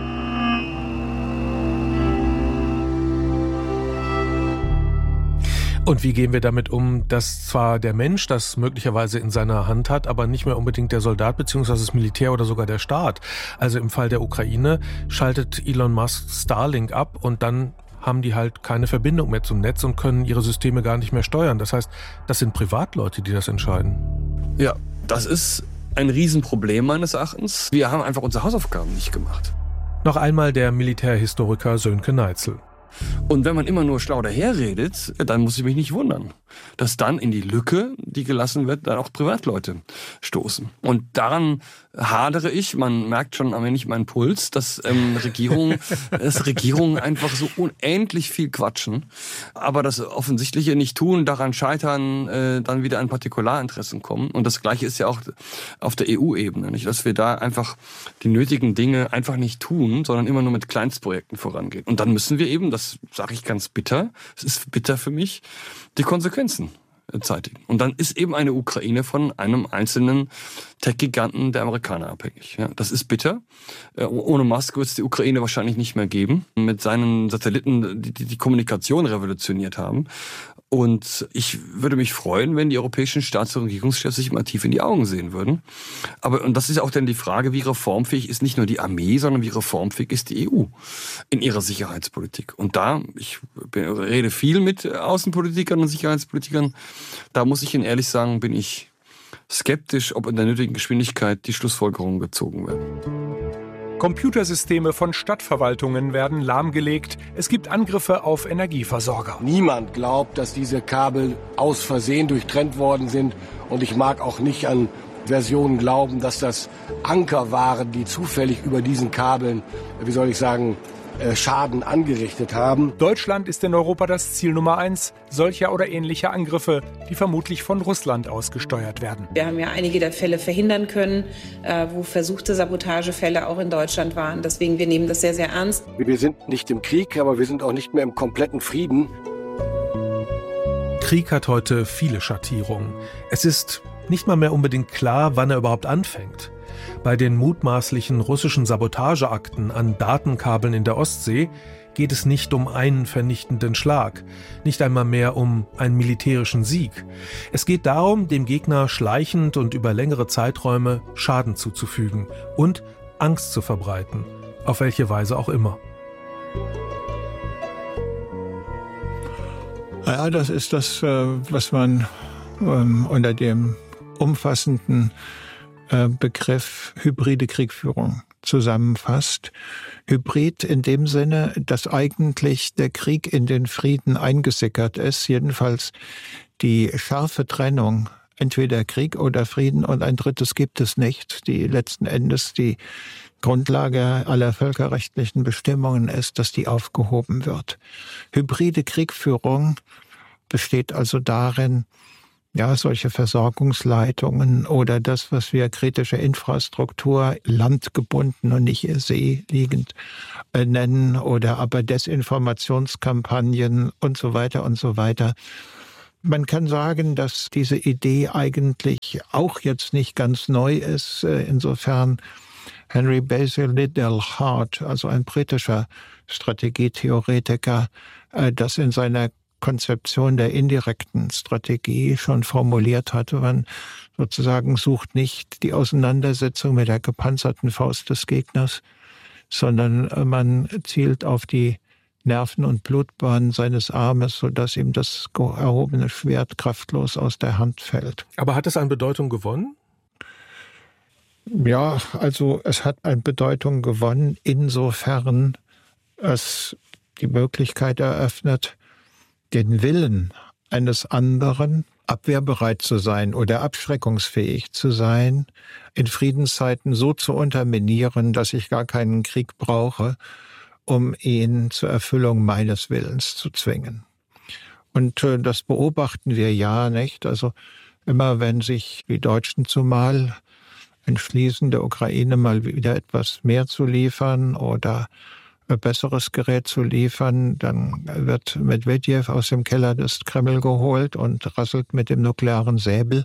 Und wie gehen wir damit um, dass zwar der Mensch das möglicherweise in seiner Hand hat, aber nicht mehr unbedingt der Soldat bzw. das Militär oder sogar der Staat? Also im Fall der Ukraine schaltet Elon Musk Starlink ab und dann haben die halt keine Verbindung mehr zum Netz und können ihre Systeme gar nicht mehr steuern. Das heißt, das sind Privatleute, die das entscheiden. Ja, das ist ein Riesenproblem meines Erachtens. Wir haben einfach unsere Hausaufgaben nicht gemacht. Noch einmal der Militärhistoriker Sönke Neitzel. Und wenn man immer nur schlau daherredet, dann muss ich mich nicht wundern, dass dann in die Lücke, die gelassen wird, dann auch Privatleute stoßen. Und daran hadere ich, man merkt schon am wenig meinen Puls, dass ähm, Regierungen, dass Regierungen einfach so unendlich viel quatschen, aber das Offensichtliche nicht tun, daran scheitern, äh, dann wieder an Partikularinteressen kommen. Und das Gleiche ist ja auch auf der E U-Ebene, nicht, dass wir da einfach die nötigen Dinge einfach nicht tun, sondern immer nur mit Kleinstprojekten vorangehen. Und dann müssen wir eben, das sage ich ganz bitter, es ist bitter für mich, die Konsequenzen zeitigen. Und dann ist eben eine Ukraine von einem einzelnen Tech-Giganten der Amerikaner abhängig. Ja, das ist bitter. Ohne Musk wird es die Ukraine wahrscheinlich nicht mehr geben. Mit seinen Satelliten, die die Kommunikation revolutioniert haben. Und ich würde mich freuen, wenn die europäischen Staats- und Regierungschefs sich mal tief in die Augen sehen würden. Aber, und das ist auch dann die Frage, wie reformfähig ist nicht nur die Armee, sondern wie reformfähig ist die E U in ihrer Sicherheitspolitik. Und da, ich rede viel mit Außenpolitikern und Sicherheitspolitikern, da muss ich Ihnen ehrlich sagen, bin ich skeptisch, ob in der nötigen Geschwindigkeit die Schlussfolgerungen gezogen werden. Computersysteme von Stadtverwaltungen werden lahmgelegt. Es gibt Angriffe auf Energieversorger. Niemand glaubt, dass diese Kabel aus Versehen durchtrennt worden sind. Und ich mag auch nicht an Versionen glauben, dass das Anker waren, die zufällig über diesen Kabeln, wie soll ich sagen, Schaden angerichtet haben. Deutschland ist in Europa das Ziel Nummer eins solcher oder ähnlicher Angriffe, die vermutlich von Russland ausgesteuert werden. Wir haben ja einige der Fälle verhindern können, wo versuchte Sabotagefälle auch in Deutschland waren. Deswegen, wir nehmen das sehr, sehr ernst. Wir sind nicht im Krieg, aber wir sind auch nicht mehr im kompletten Frieden. Krieg hat heute viele Schattierungen. Es ist nicht mal mehr unbedingt klar, wann er überhaupt anfängt. Bei den mutmaßlichen russischen Sabotageakten an Datenkabeln in der Ostsee geht es nicht um einen vernichtenden Schlag, nicht einmal mehr um einen militärischen Sieg. Es geht darum, dem Gegner schleichend und über längere Zeiträume Schaden zuzufügen und Angst zu verbreiten, auf welche Weise auch immer. Ja, das ist das, was man unter dem umfassenden Begriff hybride Kriegführung zusammenfasst. Hybrid in dem Sinne, dass eigentlich der Krieg in den Frieden eingesickert ist, jedenfalls die scharfe Trennung, entweder Krieg oder Frieden und ein drittes gibt es nicht, die letzten Endes die Grundlage aller völkerrechtlichen Bestimmungen ist, dass die aufgehoben wird. Hybride Kriegführung besteht also darin, ja, solche Versorgungsleitungen oder das, was wir kritische Infrastruktur, landgebunden und nicht seeliegend äh, nennen, oder aber Desinformationskampagnen und so weiter und so weiter. Man kann sagen, dass diese Idee eigentlich auch jetzt nicht ganz neu ist. Äh, insofern Henry Basil Liddell Hart, also ein britischer Strategietheoretiker, äh, das in seiner Konzeption der indirekten Strategie schon formuliert hatte. Man sozusagen sucht nicht die Auseinandersetzung mit der gepanzerten Faust des Gegners, sondern man zielt auf die Nerven- und Blutbahn seines Armes, sodass ihm das erhobene Schwert kraftlos aus der Hand fällt. Aber hat es an Bedeutung gewonnen? Ja, also es hat an Bedeutung gewonnen, insofern es die Möglichkeit eröffnet, den Willen eines anderen, abwehrbereit zu sein oder abschreckungsfähig zu sein, in Friedenszeiten so zu unterminieren, dass ich gar keinen Krieg brauche, um ihn zur Erfüllung meines Willens zu zwingen. Und äh, das beobachten wir ja, nicht? Also immer wenn sich die Deutschen zumal entschließen, der Ukraine mal wieder etwas mehr zu liefern oder ein besseres Gerät zu liefern, dann wird Medwedew aus dem Keller des Kreml geholt und rasselt mit dem nuklearen Säbel.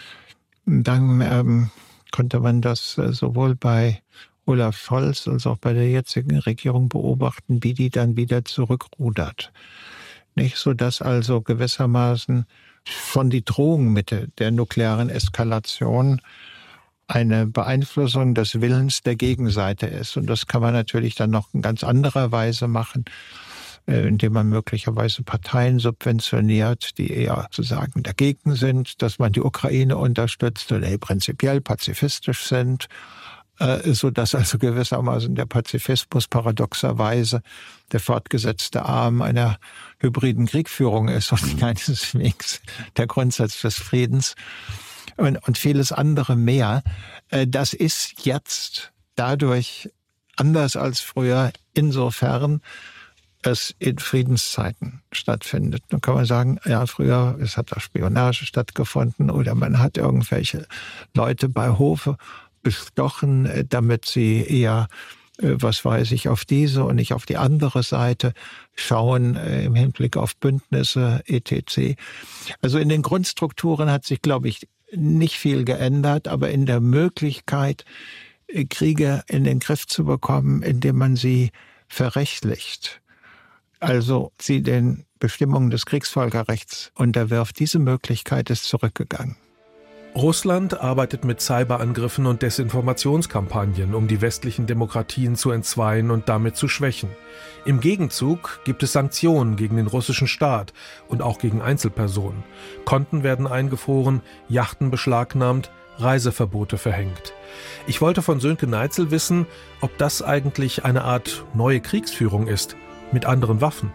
Dann ähm, konnte man das äh, sowohl bei Olaf Scholz als auch bei der jetzigen Regierung beobachten, wie die dann wieder zurückrudert. Nicht so, dass also gewissermaßen schon die Drohung mit der nuklearen Eskalation eine Beeinflussung des Willens der Gegenseite ist. Und das kann man natürlich dann noch in ganz anderer Weise machen, indem man möglicherweise Parteien subventioniert, die eher sozusagen dagegen sind, dass man die Ukraine unterstützt oder prinzipiell pazifistisch sind, so dass also gewissermaßen der Pazifismus paradoxerweise der fortgesetzte Arm einer hybriden Kriegführung ist und keineswegs der Grundsatz des Friedens. Und, und vieles andere mehr. Das ist jetzt dadurch anders als früher, insofern es in Friedenszeiten stattfindet. Dann kann man sagen, ja, früher es hat da Spionage stattgefunden oder man hat irgendwelche Leute bei Hofe bestochen, damit sie eher, was weiß ich, auf diese und nicht auf die andere Seite schauen im Hinblick auf Bündnisse et cetera. Also in den Grundstrukturen hat sich, glaube ich, nicht viel geändert, aber in der Möglichkeit, Kriege in den Griff zu bekommen, indem man sie verrechtlicht, also sie den Bestimmungen des Kriegsvölkerrechts unterwirft, diese Möglichkeit ist zurückgegangen. Russland arbeitet mit Cyberangriffen und Desinformationskampagnen, um die westlichen Demokratien zu entzweien und damit zu schwächen. Im Gegenzug gibt es Sanktionen gegen den russischen Staat und auch gegen Einzelpersonen. Konten werden eingefroren, Yachten beschlagnahmt, Reiseverbote verhängt. Ich wollte von Sönke Neitzel wissen, ob das eigentlich eine Art neue Kriegsführung ist, mit anderen Waffen.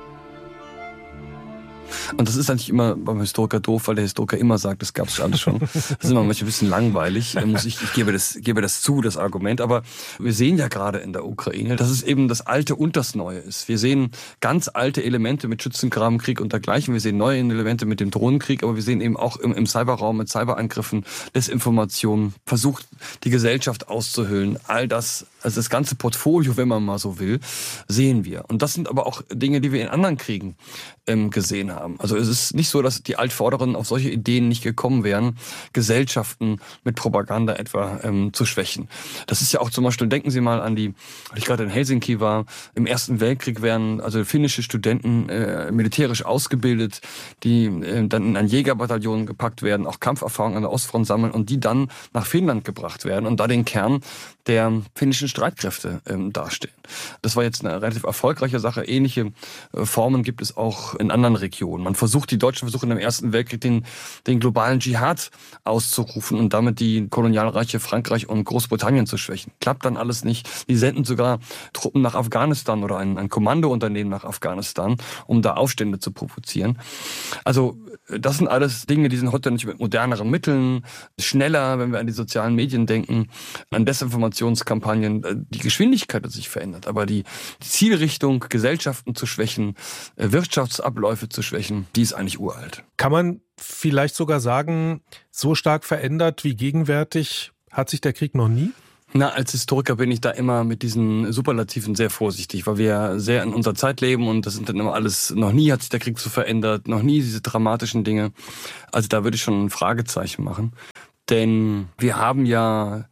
Und das ist eigentlich immer beim Historiker doof, weil der Historiker immer sagt, das gab es alles schon. Das ist immer manchmal ein bisschen langweilig. Muss ich, ich gebe das, gebe das zu, das Argument. Aber wir sehen ja gerade in der Ukraine, dass es eben das Alte und das Neue ist. Wir sehen ganz alte Elemente mit Schützengrabenkrieg und dergleichen. Wir sehen neue Elemente mit dem Drohnenkrieg, aber wir sehen eben auch im, im Cyberraum mit Cyberangriffen, Desinformationen, versucht, die Gesellschaft auszuhöhlen. All das, also das ganze Portfolio, wenn man mal so will, sehen wir. Und das sind aber auch Dinge, die wir in anderen Kriegen ähm, gesehen haben. Also es ist nicht so, dass die Altvorderen auf solche Ideen nicht gekommen wären, Gesellschaften mit Propaganda etwa ähm, zu schwächen. Das ist ja auch zum Beispiel, denken Sie mal an die, als ich gerade in Helsinki war, im Ersten Weltkrieg werden also finnische Studenten äh, militärisch ausgebildet, die äh, dann in ein Jägerbataillon gepackt werden, auch Kampferfahrung an der Ostfront sammeln und die dann nach Finnland gebracht werden und da den Kern der finnischen Streitkräfte ähm, darstellen. Das war jetzt eine relativ erfolgreiche Sache. Ähnliche äh, Formen gibt es auch in anderen Regionen. Man versucht, die Deutschen versuchen im Ersten Weltkrieg den, den globalen Dschihad auszurufen und damit die Kolonialreiche Frankreich und Großbritannien zu schwächen. Klappt dann alles nicht. Die senden sogar Truppen nach Afghanistan oder ein, ein Kommandounternehmen nach Afghanistan, um da Aufstände zu provozieren. Also das sind alles Dinge, die sind heute nicht mit moderneren Mitteln, schneller, wenn wir an die sozialen Medien denken, an Desinformationskampagnen. Die Geschwindigkeit hat sich verändert, aber die Zielrichtung, Gesellschaften zu schwächen, Wirtschaftsabläufe zu schwächen, die ist eigentlich uralt. Kann man vielleicht sogar sagen, so stark verändert wie gegenwärtig hat sich der Krieg noch nie? Na, als Historiker bin ich da immer mit diesen Superlativen sehr vorsichtig, weil wir sehr in unserer Zeit leben und das sind dann immer alles, noch nie hat sich der Krieg so verändert, noch nie diese dramatischen Dinge. Also da würde ich schon ein Fragezeichen machen. Denn wir haben ja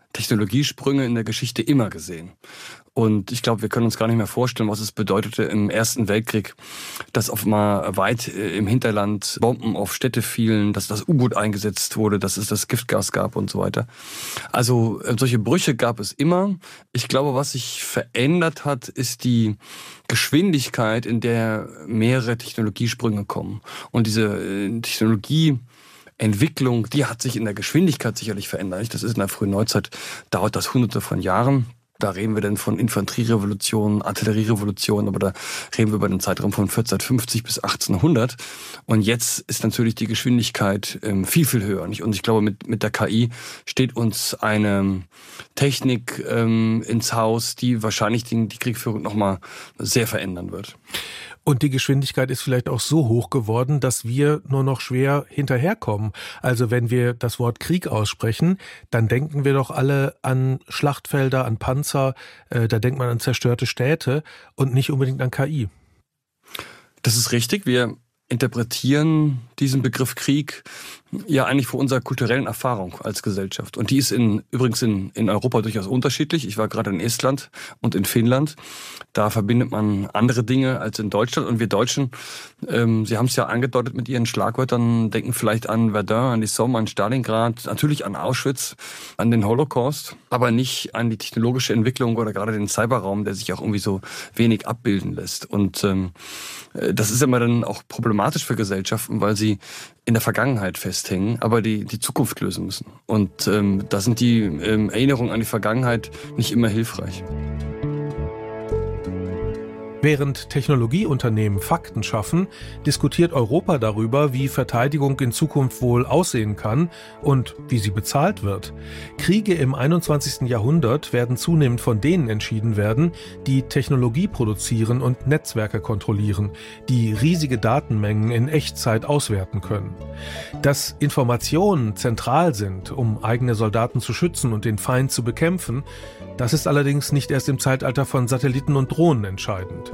Technologiesprünge in der Geschichte immer gesehen. Und ich glaube, wir können uns gar nicht mehr vorstellen, was es bedeutete im Ersten Weltkrieg, dass auf mal weit im Hinterland Bomben auf Städte fielen, dass das U-Boot eingesetzt wurde, dass es das Giftgas gab und so weiter. Also solche Brüche gab es immer. Ich glaube, was sich verändert hat, ist die Geschwindigkeit, in der mehrere Technologiesprünge kommen. Und diese Technologie Entwicklung, die hat sich in der Geschwindigkeit sicherlich verändert. Das ist in der frühen Neuzeit, dauert das hunderte von Jahren. Da reden wir dann von Infanterierevolution, Artillerierevolution, aber da reden wir über den Zeitraum von vierzehnhundertfünfzig bis achtzehnhundert. Und jetzt ist natürlich die Geschwindigkeit ähm, viel, viel höher. Nicht? Und ich glaube, mit, mit der K I steht uns eine Technik ähm, ins Haus, die wahrscheinlich die, die Kriegführung nochmal sehr verändern wird. Und die Geschwindigkeit ist vielleicht auch so hoch geworden, dass wir nur noch schwer hinterherkommen. Also wenn wir das Wort Krieg aussprechen, dann denken wir doch alle an Schlachtfelder, an Panzer, äh, da denkt man an zerstörte Städte und nicht unbedingt an K I. Das ist richtig. Wir interpretieren diesen Begriff Krieg ja eigentlich vor unserer kulturellen Erfahrung als Gesellschaft. Und die ist in, übrigens in, in Europa durchaus unterschiedlich. Ich war gerade in Estland und in Finnland. Da verbindet man andere Dinge als in Deutschland. Und wir Deutschen, ähm, Sie haben es ja angedeutet mit Ihren Schlagwörtern, denken vielleicht an Verdun, an die Somme, an Stalingrad, natürlich an Auschwitz, an den Holocaust, aber nicht an die technologische Entwicklung oder gerade den Cyberraum, der sich auch irgendwie so wenig abbilden lässt. Und ähm, das ist immer dann auch problematisch für Gesellschaften, weil sie in der Vergangenheit festhängen, aber die, die Zukunft lösen müssen. Und ähm, da sind die ähm, Erinnerungen an die Vergangenheit nicht immer hilfreich. Während Technologieunternehmen Fakten schaffen, diskutiert Europa darüber, wie Verteidigung in Zukunft wohl aussehen kann und wie sie bezahlt wird. Kriege im einundzwanzigsten Jahrhundert werden zunehmend von denen entschieden werden, die Technologie produzieren und Netzwerke kontrollieren, die riesige Datenmengen in Echtzeit auswerten können. Dass Informationen zentral sind, um eigene Soldaten zu schützen und den Feind zu bekämpfen, das ist allerdings nicht erst im Zeitalter von Satelliten und Drohnen entscheidend.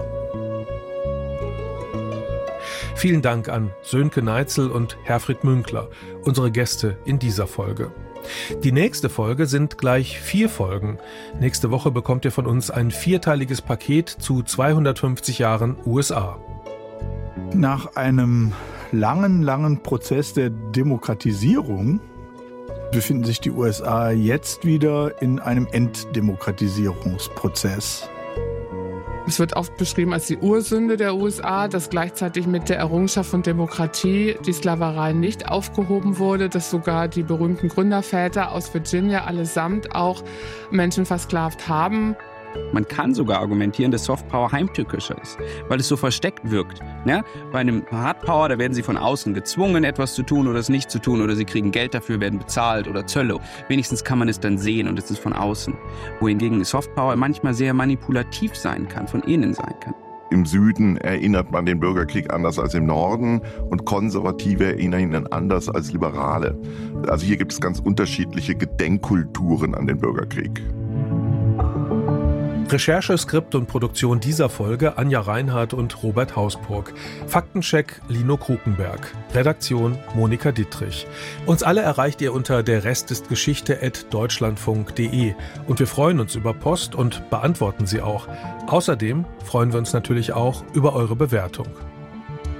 Vielen Dank an Sönke Neitzel und Herfried Münkler, unsere Gäste in dieser Folge. Die nächste Folge sind gleich vier Folgen. Nächste Woche bekommt ihr von uns ein vierteiliges Paket zu zweihundertfünfzig Jahren U S A. Nach einem langen, langen Prozess der Demokratisierung befinden sich die U S A jetzt wieder in einem Entdemokratisierungsprozess. Es wird oft beschrieben als die Ursünde der U S A, dass gleichzeitig mit der Errungenschaft von Demokratie die Sklaverei nicht aufgehoben wurde, dass sogar die berühmten Gründerväter aus Virginia allesamt auch Menschen versklavt haben. Man kann sogar argumentieren, dass Softpower heimtückischer ist, weil es so versteckt wirkt. Ja? Bei einem Hardpower, da werden sie von außen gezwungen, etwas zu tun oder es nicht zu tun, oder sie kriegen Geld dafür, werden bezahlt oder Zölle. Wenigstens kann man es dann sehen und es ist von außen. Wohingegen Softpower manchmal sehr manipulativ sein kann, von innen sein kann. Im Süden erinnert man den Bürgerkrieg anders als im Norden und Konservative erinnern ihn anders als Liberale. Also hier gibt es ganz unterschiedliche Gedenkkulturen an den Bürgerkrieg. Recherche, Skript und Produktion dieser Folge Anja Reinhardt und Robert Hausburg. Faktencheck Lino Krukenberg. Redaktion Monika Dittrich. Uns alle erreicht ihr unter der Rest ist Geschichte at deutschlandfunk punkt de und wir freuen uns über Post und beantworten sie auch. Außerdem freuen wir uns natürlich auch über eure Bewertung.